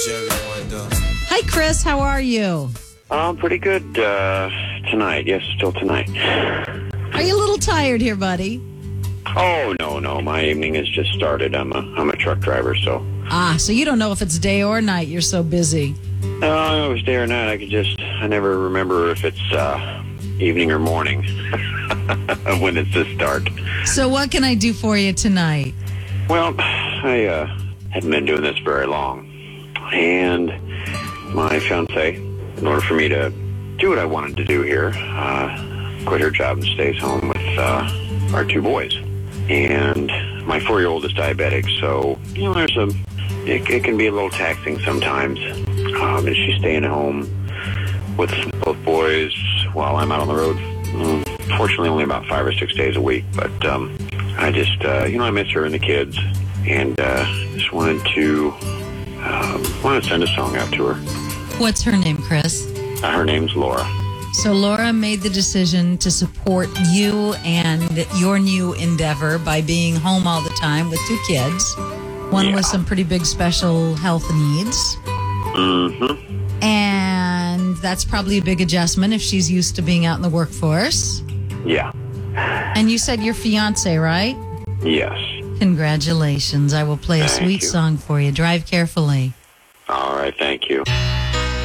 Hi, Chris. How are you? Pretty good tonight. Yes, still tonight. Are you a little tired here, buddy? Oh, no. My evening has just started. I'm a truck driver, so. So you don't know if it's day or night. You're so busy. It was day or night. I never remember if it's evening or morning when it's the start. So what can I do for you tonight? Well, I hadn't been doing this very long. And my fiance, in order for me to do what I wanted to do here, quit her job and stays home with our two boys. And my 4-year-old is diabetic, so, it can be a little taxing sometimes. And she's staying at home with both boys while I'm out on the road. Fortunately, only about 5 or 6 days a week. But I just, I miss her and the kids. And just wanted to send a song out to her. What's her name, Chris? Her name's Laura. So Laura made the decision to support you and your new endeavor by being home all the time with 2 kids. One with some pretty big special health needs. Mm-hmm. And that's probably a big adjustment if she's used to being out in the workforce. Yeah. And you said your fiance, right? Yes. Congratulations. I will play a sweet song for you. Drive carefully. All right, thank you.